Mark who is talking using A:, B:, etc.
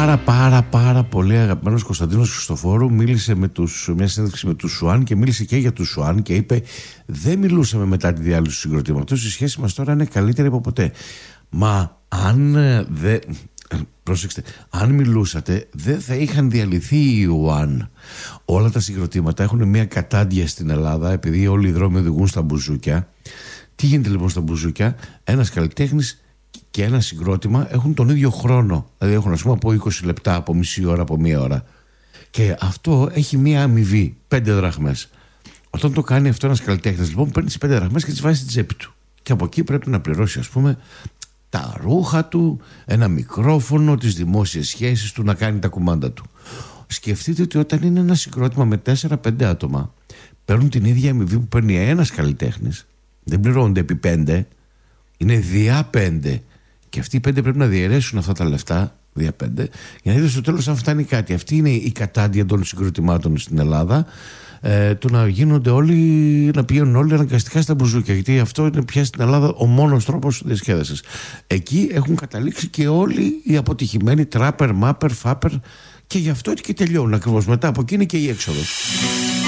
A: πάρα πολύ αγαπημένος Κωνσταντίνος Χριστοφόρου μίλησε μια συνέντευξη με τους Σουάν και μίλησε και για τους Σουάν και είπε: δεν μιλούσαμε μετά τη διάλυση του συγκροτήματος, η σχέση μας τώρα είναι καλύτερη από ποτέ. Μα πρόσεξτε, αν μιλούσατε δεν θα είχαν διαλυθεί οι Ιουάν. Όλα τα συγκροτήματα έχουν μια κατάντια στην Ελλάδα, επειδή όλοι οι δρόμοι οδηγούν στα μπουζούκια. Τι γίνεται λοιπόν στα μπουζούκια? Ένας καλλιτέχνης και ένα συγκρότημα έχουν τον ίδιο χρόνο. Δηλαδή έχουν, ας πούμε, από 20 λεπτά, από μισή ώρα, από μία ώρα. Και αυτό έχει μία αμοιβή, 5 δραχμές. Όταν το κάνει αυτό ένας καλλιτέχνης, λοιπόν, παίρνει τις 5 δραχμές και τις βάζει στην τσέπη του. Και από εκεί πρέπει να πληρώσει, ας πούμε, τα ρούχα του, ένα μικρόφωνο, τις δημόσιες σχέσεις του, να κάνει τα κουμάντα του. Σκεφτείτε ότι όταν είναι ένα συγκρότημα με 4-5 άτομα, παίρνουν την ίδια αμοιβή που παίρνει ένας καλλιτέχνης. Δεν πληρώνονται επί 5, είναι διά 5. Και αυτοί οι 5 πρέπει να διαιρέσουν αυτά τα λεφτά, δια 5, για να δείτε στο τέλος αν φτάνει κάτι. Αυτή είναι η κατάντια των συγκροτημάτων στην Ελλάδα. Το να γίνονται όλοι, να πηγαίνουν όλοι αναγκαστικά στα μπουζούκια, γιατί αυτό είναι πια στην Ελλάδα ο μόνος τρόπος διασκέδασης. Εκεί έχουν καταλήξει και όλοι οι αποτυχημένοι τράπερ, μάπερ, φάπερ, και γι' αυτό και τελειώνουν ακριβώς. Μετά από εκεί είναι και η έξοδος.